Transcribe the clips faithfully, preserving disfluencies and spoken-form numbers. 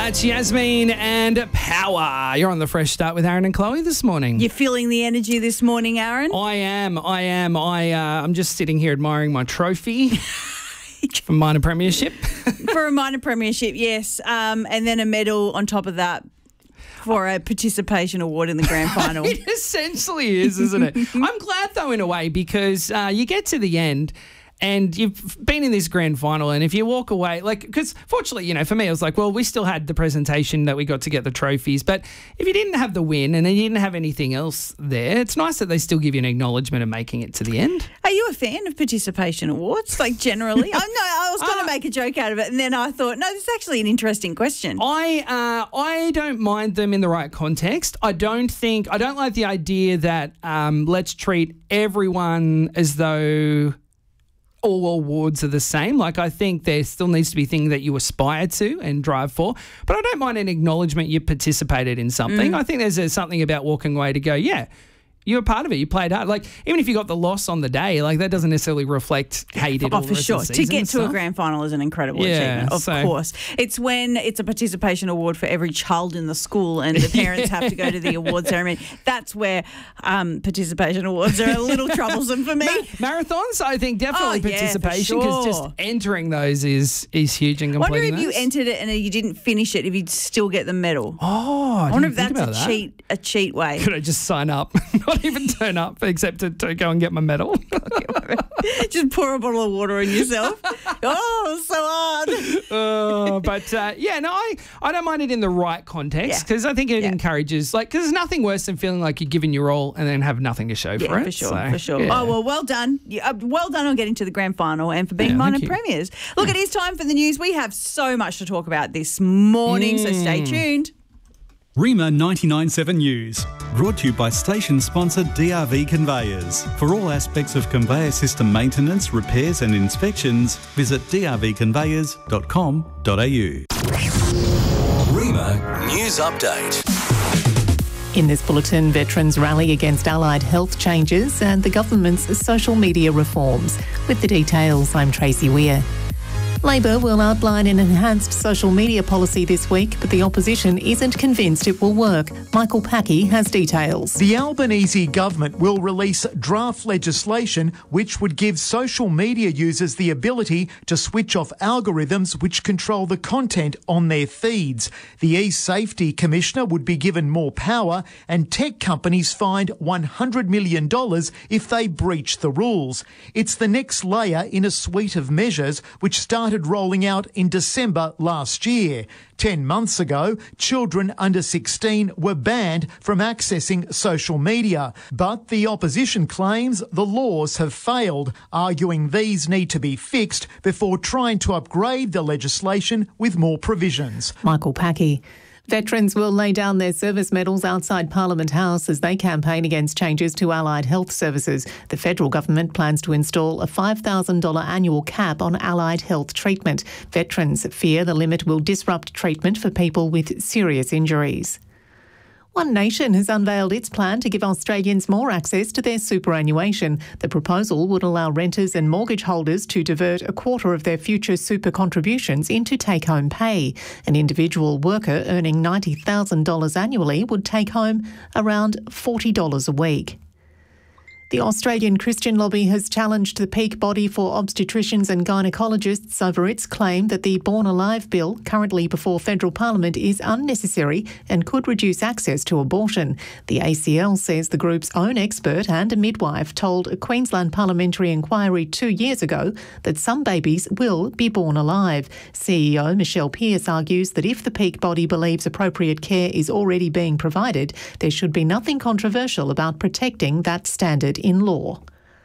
That's Yasmin and Power. You're on the Fresh Start with Aaron and Chloe this morning. You're feeling the energy this morning, Aaron? I am. I am. I, uh, I'm just sitting here admiring my trophy from minor premiership. For a minor premiership, yes. Um, and then a medal on top of that for a participation award in the grand final. It essentially is, isn't it? I'm glad, though, in a way, because uh, you get to the end and you've been in this grand final, and if you walk away, like, because fortunately, you know, for me, I was like, well, we still had the presentation that we got to get the trophies, but if you didn't have the win and then you didn't have anything else there, it's nice that they still give you an acknowledgement of making it to the end. Are you a fan of participation awards, like generally? I, no, I was going to uh, make a joke out of it, and then I thought, no, this is actually an interesting question. I uh, I don't mind them in the right context. I don't think, I don't like the idea that um, let's treat everyone as though all awards are the same. Like, I think there still needs to be things that you aspire to and drive for, but I don't mind an acknowledgement you participated in something. Mm. I think there's a, something about walking away to go, yeah, you're a part of it. You played hard. Like, even if you got the loss on the day, like, that doesn't necessarily reflect how you did oh, all the for rest sure. of the To season get and to stuff. a grand final is an incredible Yeah, achievement, of so- course. It's when it's a participation award for every child in the school and the parents have to go to the award ceremony. That's where um, participation awards are a little troublesome for me. Ma- marathons, I think definitely Oh, yeah, for participation, because sure. just entering those is is huge and I wonder completing if you those. entered it and you didn't finish it, if you'd still get the medal. Oh, I, I wonder didn't if think that's about a that. cheat, a cheat way. Could I just sign up, not even turn up, except to, to go and get my medal? Just pour a bottle of water on yourself. Oh, so hard. uh, but uh, yeah, no, I, I don't mind it in the right context, Yeah. because I think it Yeah. encourages, like, because there's nothing worse than feeling like you're giving your all and then have nothing to show Yeah, for it. for sure, So, for sure. yeah. Oh, well, well done. You- uh, well done on getting to the grand final and for being Yeah, minor thank you. premiers. Look, it is time for the news. We have so much to talk about this morning, so stay Mm. tuned. Rima ninety-nine point seven News, brought to you by station sponsor D R V Conveyors. For all aspects of conveyor system maintenance, repairs and inspections, visit d r v conveyors dot com dot a u. Rima News Update. In this bulletin, veterans rally against allied health changes and the government's social media reforms. With the details, I'm Tracy Weir. Labor will outline an enhanced social media policy this week, but the opposition isn't convinced it will work. Michael Packey has details. The Albanese government will release draft legislation which would give social media users the ability to switch off algorithms which control the content on their feeds. The e-Safety Commissioner would be given more power, and tech companies fined one hundred million dollars if they breach the rules. It's the next layer in a suite of measures which started rolling out in December last year. Ten months ago, children under sixteen were banned from accessing social media. But the opposition claims the laws have failed, arguing these need to be fixed before trying to upgrade the legislation with more provisions. Michael Packey. Veterans will lay down their service medals outside Parliament House as they campaign against changes to allied health services. The federal government plans to install a five thousand dollars annual cap on allied health treatment. Veterans fear the limit will disrupt treatment for people with serious injuries. One Nation has unveiled its plan to give Australians more access to their superannuation. The proposal would allow renters and mortgage holders to divert a quarter of their future super contributions into take-home pay. An individual worker earning ninety thousand dollars annually would take home around forty dollars a week. The Australian Christian Lobby has challenged the peak body for obstetricians and gynaecologists over its claim that the Born Alive bill, currently before federal parliament, is unnecessary and could reduce access to abortion. The A C L says the group's own expert and a midwife told a Queensland parliamentary inquiry two years ago that some babies will be born alive. C E O Michelle Pearce argues that if the peak body believes appropriate care is already being provided, there should be nothing controversial about protecting that standard in law.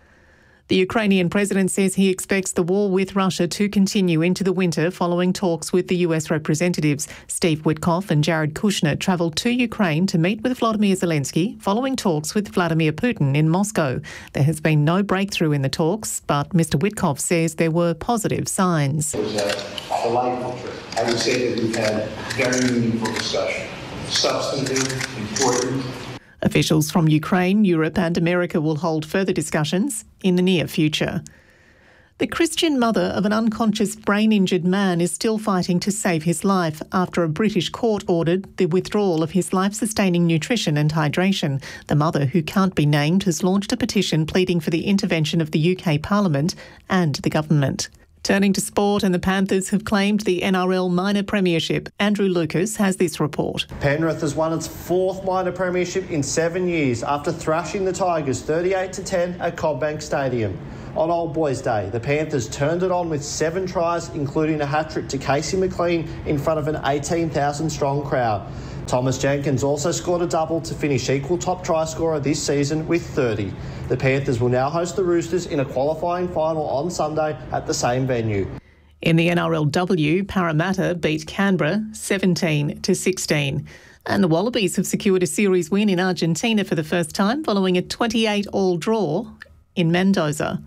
The Ukrainian president says he expects the war with Russia to continue into the winter following talks with the U S representatives. Steve Witkoff and Jared Kushner travelled to Ukraine to meet with Vladimir Zelensky following talks with Vladimir Putin in Moscow. There has been no breakthrough in the talks, but Mister Witkoff says there were positive signs. It was a delightful trip. I would say that we've had very meaningful discussion, substantive, important. Officials from Ukraine, Europe and America will hold further discussions in the near future. The Christian mother of an unconscious brain-injured man is still fighting to save his life after a British court ordered the withdrawal of his life-sustaining nutrition and hydration. The mother, who can't be named, has launched a petition pleading for the intervention of the U K Parliament and the government. Turning to sport, and the Panthers have claimed the N R L minor premiership. Andrew Lucas has this report. Penrith has won its fourth minor premiership in seven years after thrashing the Tigers thirty-eight to ten at Combank Stadium. On Old Boys Day, the Panthers turned it on with seven tries, including a hat-trick to Casey McLean in front of an eighteen thousand strong crowd. Thomas Jenkins also scored a double to finish equal top try scorer this season with thirty. The Panthers will now host the Roosters in a qualifying final on Sunday at the same venue. In the N R L W, Parramatta beat Canberra seventeen to sixteen. And the Wallabies have secured a series win in Argentina for the first time following a twenty-eight all draw in Mendoza.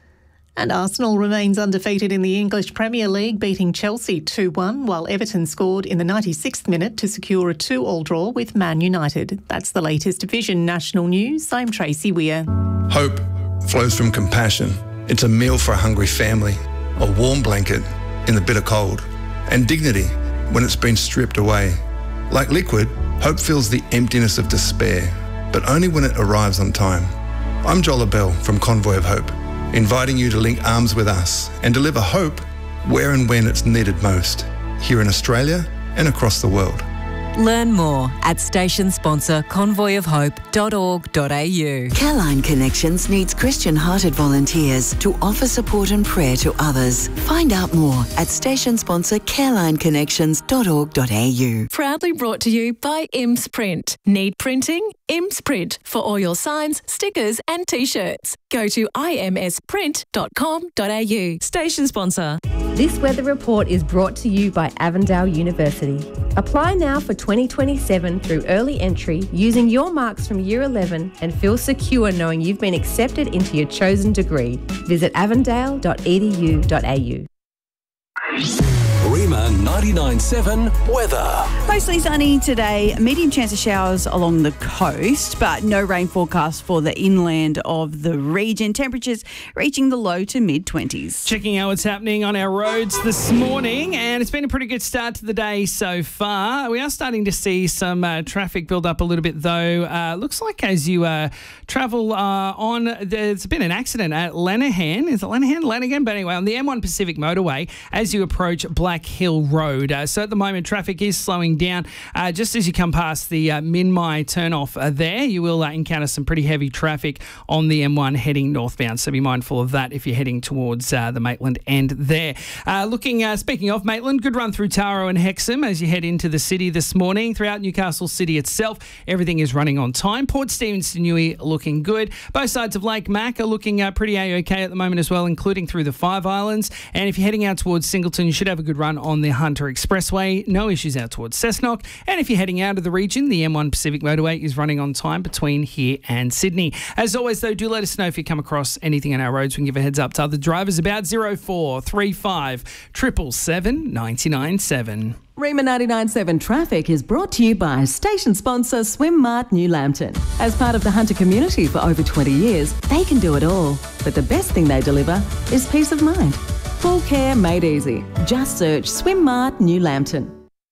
And Arsenal remains undefeated in the English Premier League, beating Chelsea two one, while Everton scored in the ninety-sixth minute to secure a two all draw with Man United. That's the latest Vision National News. I'm Tracy Weir. Hope flows from compassion. It's a meal for a hungry family, a warm blanket in the bitter cold, and dignity when it's been stripped away. Like liquid, hope fills the emptiness of despair, but only when it arrives on time. I'm Joel Bell from Convoy of Hope, inviting you to link arms with us and deliver hope where and when it's needed most, here in Australia and across the world. Learn more at station sponsor convoy of hope dot org dot a u. Careline Connections needs Christian-hearted volunteers to offer support and prayer to others. Find out more at station sponsor careline connections dot org dot a u. Proudly brought to you by I M S Print. Need printing? I M S Print for all your signs, stickers and t-shirts. Go to i m s print dot com dot a u. Station sponsor. This weather report is brought to you by Avondale University. Apply now for twenty twenty-seven through early entry using your marks from Year eleven and feel secure knowing you've been accepted into your chosen degree. Visit avondale dot e d u dot a u. Rima ninety-nine point seven weather. Mostly sunny today, medium chance of showers along the coast, but no rain forecast for the inland of the region. Temperatures reaching the low to mid twenties. Checking out what's happening on our roads this morning, and it's been a pretty good start to the day so far. We are starting to see some uh, traffic build up a little bit though. Uh, looks like as you uh, travel uh, on, there's been an accident at Lenihan. Is it Lenihan? Lanigan? But anyway, on the M one Pacific motorway as you approach Black Hill Road. Uh, so at the moment, traffic is slowing down. Uh, just as you come past the uh, Minmai turnoff uh, there, you will uh, encounter some pretty heavy traffic on the M one heading northbound. So be mindful of that if you're heading towards uh, the Maitland end there. Uh, looking, uh, speaking of Maitland, good run through Taro and Hexham as you head into the city this morning. Throughout Newcastle City itself, everything is running on time. Port Stephens to Newey looking good. Both sides of Lake Mac are looking uh, pretty A-OK at the moment as well, including through the Five Islands. And if you're heading out towards Singleton, you should have a good run on the Hunter Expressway. No issues out towards Cessnock. And if you're heading out of the region, the M one Pacific motorway is running on time between here and Sydney. As always, though, do let us know if you come across anything on our roads. We can give a heads up to other drivers about zero four three five seven seven seven nine nine seven. Rima ninety-nine point seven Traffic is brought to you by station sponsor Swimmart New Lambton. As part of the Hunter community for over twenty years, they can do it all. But the best thing they deliver is peace of mind. Full care made easy. Just search Swimmart New Lambton.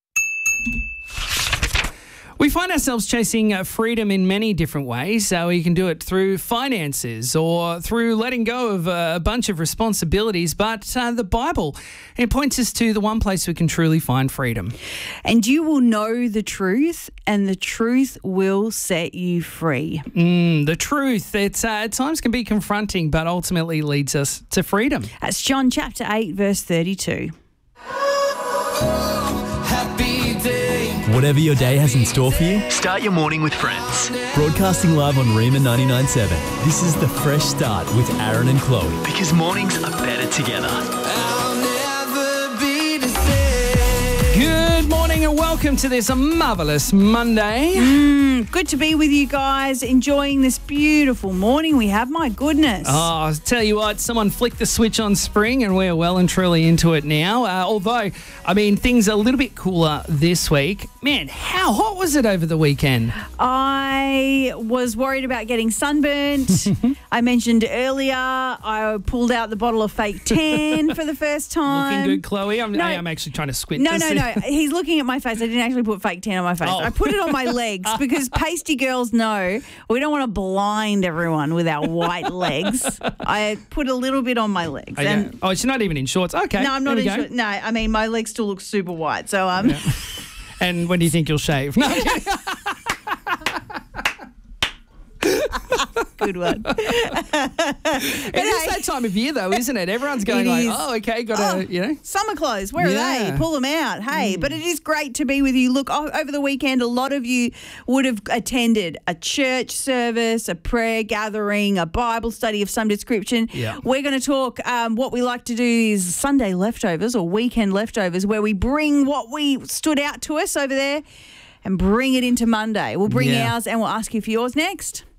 We find ourselves chasing uh, freedom in many different ways. So you can do it through finances or through letting go of uh, a bunch of responsibilities. But uh, the Bible, it points us to the one place we can truly find freedom. And you will know the truth, and the truth will set you free. Mm, the truth, it's, uh, at times can be confronting, but ultimately leads us to freedom. That's John chapter eight, verse thirty-two. Whatever your day has in store for you, start your morning with Friends. Broadcasting live on Rima ninety-nine point seven. This is the fresh start with Aaron and Chloe. Because mornings are better together. Good morning and welcome welcome to this marvellous Monday. Mm, good to be with you guys, enjoying this beautiful morning we have. My goodness. Oh, I'll tell you what, someone flicked the switch on spring and we're well and truly into it now. Uh, although, I mean, things are a little bit cooler this week. Man, how hot was it over the weekend? I was worried about getting sunburnt. I mentioned earlier I pulled out the bottle of fake tan for the first time. Looking good, Chloe. I'm, No. I am actually trying to squint. No, to no, see. no. He's looking at my face. I didn't actually put fake tan on my face. Oh. I put it on my legs because pasty girls know we don't want to blind everyone with our white legs. I put a little bit on my legs. Okay. And Oh, she's not even in shorts. Okay. no, I'm not there we in go. short- No, I mean, my legs still look super white. So, um, Yeah. And when do you think you'll shave? No. good one. It is that time of year, though, isn't it? Everyone's going It like, is. oh, okay, got to, Oh, you know. Summer clothes, where are Yeah. they? Pull them out. Hey, but it is great to be with you. Look, o- over the weekend, a lot of you would have attended a church service, a prayer gathering, a Bible study of some description. Yeah. We're going to talk, um, what we like to do is Sunday leftovers or weekend leftovers, where we bring what we stood out to us over there and bring it into Monday. We'll bring Yeah. ours and we'll ask you for yours next.